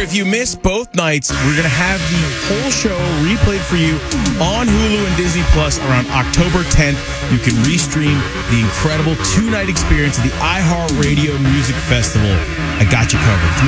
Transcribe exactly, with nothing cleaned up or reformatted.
if you missed both nights, we're going to have the whole show replayed for you on Hulu and Disney Plus around October tenth. You can restream the incredible two-night experience of the iHeartRadio Music Festival. I got you covered.